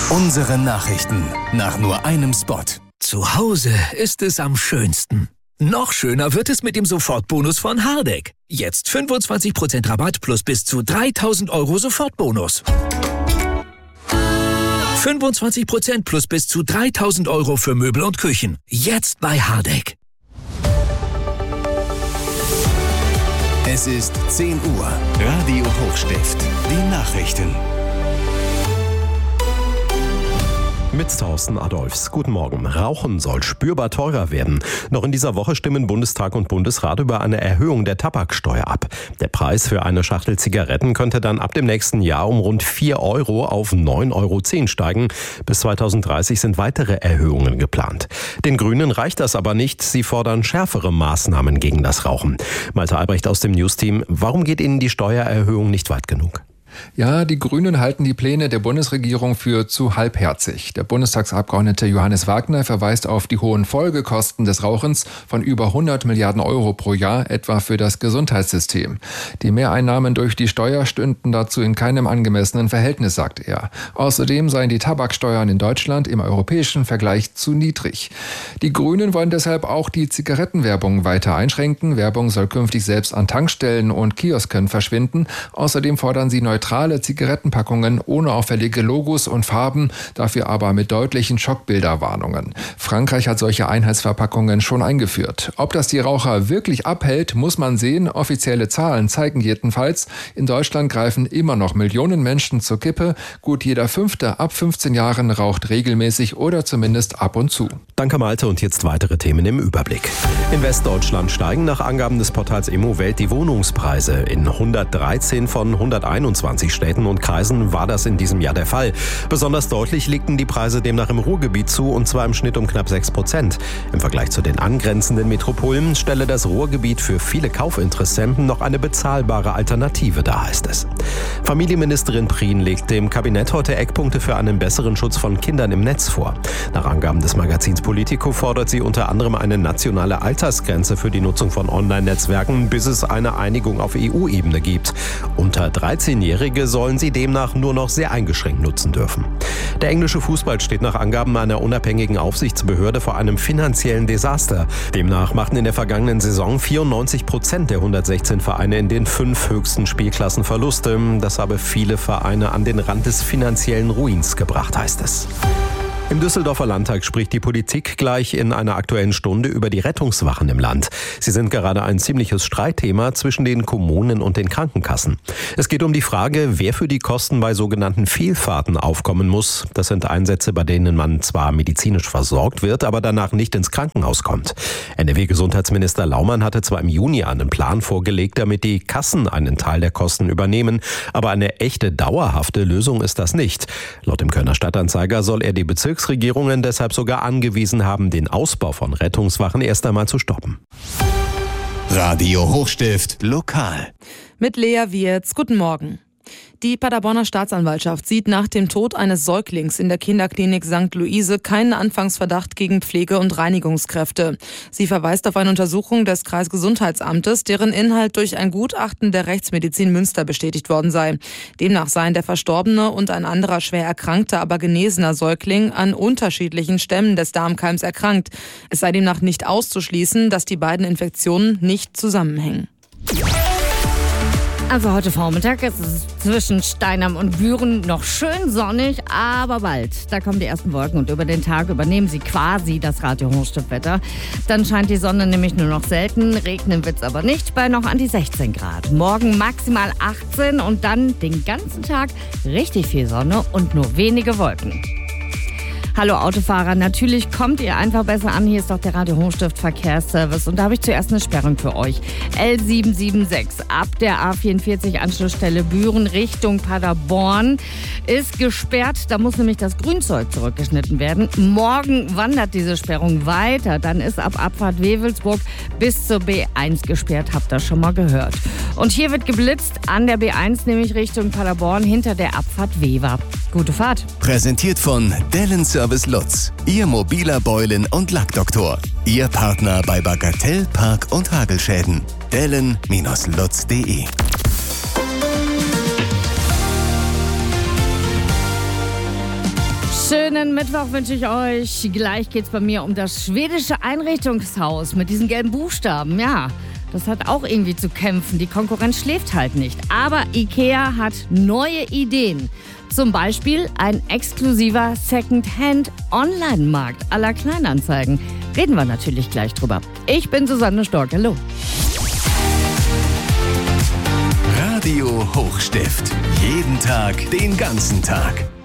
Unsere Nachrichten nach nur einem Spot. Zu Hause ist es am schönsten. Noch schöner wird es mit dem Sofortbonus von Hardegg. Jetzt 25% Rabatt plus bis zu 3.000 € Sofortbonus. 25% plus bis zu 3.000 € für Möbel und Küchen. Jetzt bei Hardegg. Es ist 10 Uhr. Radio Hochstift. Die Nachrichten. Mit Thorsten Adolfs. Guten Morgen. Rauchen soll spürbar teurer werden. Noch in dieser Woche stimmen Bundestag und Bundesrat über eine Erhöhung der Tabaksteuer ab. Der Preis für eine Schachtel Zigaretten könnte dann ab dem nächsten Jahr um rund 4 € auf 9,10 € steigen. Bis 2030 sind weitere Erhöhungen geplant. Den Grünen reicht das aber nicht. Sie fordern schärfere Maßnahmen gegen das Rauchen. Malte Albrecht aus dem News-Team. Warum geht Ihnen die Steuererhöhung nicht weit genug? Ja, die Grünen halten die Pläne der Bundesregierung für zu halbherzig. Der Bundestagsabgeordnete Johannes Wagner verweist auf die hohen Folgekosten des Rauchens von über 100 Milliarden € pro Jahr, etwa für das Gesundheitssystem. Die Mehreinnahmen durch die Steuer stünden dazu in keinem angemessenen Verhältnis, sagt er. Außerdem seien die Tabaksteuern in Deutschland im europäischen Vergleich zu niedrig. Die Grünen wollen deshalb auch die Zigarettenwerbung weiter einschränken. Werbung soll künftig selbst an Tankstellen und Kiosken verschwinden. Außerdem fordern sie neutrale Zigarettenpackungen ohne auffällige Logos und Farben, dafür aber mit deutlichen Schockbilderwarnungen. Frankreich hat solche Einheitsverpackungen schon eingeführt. Ob das die Raucher wirklich abhält, muss man sehen. Offizielle Zahlen zeigen jedenfalls, in Deutschland greifen immer noch Millionen Menschen zur Kippe. Gut jeder Fünfte ab 15 Jahren raucht regelmäßig oder zumindest ab und zu. Danke Malte und jetzt weitere Themen im Überblick. In Westdeutschland steigen nach Angaben des Portals Immowelt die Wohnungspreise. In 113 von 121 Städten und Kreisen war das in diesem Jahr der Fall. Besonders deutlich legten die Preise demnach im Ruhrgebiet zu, und zwar im Schnitt um knapp 6%. Im Vergleich zu den angrenzenden Metropolen stelle das Ruhrgebiet für viele Kaufinteressenten noch eine bezahlbare Alternative dar, heißt es. Familienministerin Prien legt dem Kabinett heute Eckpunkte für einen besseren Schutz von Kindern im Netz vor. Nach Angaben des Magazins Politico fordert sie unter anderem eine nationale Altersgrenze für die Nutzung von Online-Netzwerken, bis es eine Einigung auf EU-Ebene gibt. Unter 13-Jährige sollen sie demnach nur noch sehr eingeschränkt nutzen dürfen. Der englische Fußball steht nach Angaben einer unabhängigen Aufsichtsbehörde vor einem finanziellen Desaster. Demnach machten in der vergangenen Saison 94% der 116 Vereine in den 5 höchsten Spielklassen Verluste. Das habe viele Vereine an den Rand des finanziellen Ruins gebracht, heißt es. Im Düsseldorfer Landtag spricht die Politik gleich in einer Aktuellen Stunde über die Rettungswachen im Land. Sie sind gerade ein ziemliches Streitthema zwischen den Kommunen und den Krankenkassen. Es geht um die Frage, wer für die Kosten bei sogenannten Fehlfahrten aufkommen muss. Das sind Einsätze, bei denen man zwar medizinisch versorgt wird, aber danach nicht ins Krankenhaus kommt. NRW-Gesundheitsminister Laumann hatte zwar im Juni einen Plan vorgelegt, damit die Kassen einen Teil der Kosten übernehmen, aber eine echte dauerhafte Lösung ist das nicht. Laut dem Kölner Stadtanzeiger soll er die Bezirksregierungen deshalb sogar angewiesen haben, den Ausbau von Rettungswachen erst einmal zu stoppen. Radio Hochstift lokal. Mit Lea Wirz. Guten Morgen. Die Paderborner Staatsanwaltschaft sieht nach dem Tod eines Säuglings in der Kinderklinik St. Luise keinen Anfangsverdacht gegen Pflege- und Reinigungskräfte. Sie verweist auf eine Untersuchung des Kreisgesundheitsamtes, deren Inhalt durch ein Gutachten der Rechtsmedizin Münster bestätigt worden sei. Demnach seien der verstorbene und ein anderer schwer erkrankter, aber genesener Säugling an unterschiedlichen Stämmen des Darmkeims erkrankt. Es sei demnach nicht auszuschließen, dass die beiden Infektionen nicht zusammenhängen. Also heute Vormittag ist es zwischen Steinheim und Büren noch schön sonnig, aber bald. Da kommen die ersten Wolken und über den Tag übernehmen sie quasi das Radio Hochstift-Wetter. Dann scheint die Sonne nämlich nur noch selten, regnen wird's aber nicht, bei noch an die 16 Grad. Morgen maximal 18 und dann den ganzen Tag richtig viel Sonne und nur wenige Wolken. Hallo Autofahrer, natürlich kommt ihr einfach besser an. Hier ist doch der Radio Hochstift Verkehrsservice und da habe ich zuerst eine Sperrung für euch. L776 ab der A44 Anschlussstelle Büren Richtung Paderborn ist gesperrt. Da muss nämlich das Grünzeug zurückgeschnitten werden. Morgen wandert diese Sperrung weiter. Dann ist ab Abfahrt Wewelsburg bis zur B1 gesperrt. Habt ihr schon mal gehört. Und hier wird geblitzt an der B1, nämlich Richtung Paderborn hinter der Abfahrt Wever. Gute Fahrt. Präsentiert von Dellen Service Lutz, Ihr mobiler Beulen- und Lackdoktor. Ihr Partner bei Bagatell, Park- und Hagelschäden. Dellen-lutz.de. Schönen Mittwoch wünsche ich euch. Gleich geht's bei mir um das schwedische Einrichtungshaus mit diesen gelben Buchstaben. Ja, das hat auch irgendwie zu kämpfen. Die Konkurrenz schläft halt nicht. Aber IKEA hat neue Ideen. Zum Beispiel ein exklusiver Second-Hand-Online-Markt à la Kleinanzeigen. Reden wir natürlich gleich drüber. Ich bin Susanne Stork. Hallo. Radio Hochstift. Jeden Tag, den ganzen Tag.